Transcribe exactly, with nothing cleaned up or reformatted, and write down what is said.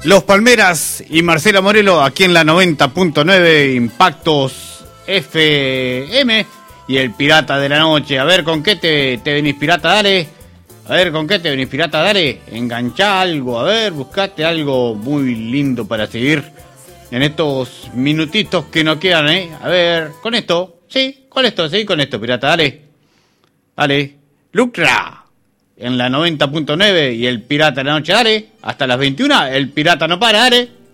Los Palmeras y Marcela Morelo aquí en la noventa punto nueve Impactos F M y el Pirata de la Noche. A ver, ¿con qué te, te venís, pirata? Dale. A ver, ¿con qué te venís, pirata? Dale. Enganchá algo, a ver, buscate algo muy lindo para seguir en estos minutitos que nos quedan, ¿eh? A ver, con esto, sí, con esto, sí, con esto, pirata, dale. Dale. Lucra. En la noventa punto nueve y el Pirata de la Noche, dale. Hasta las veintiuna, el Pirata no para, dale.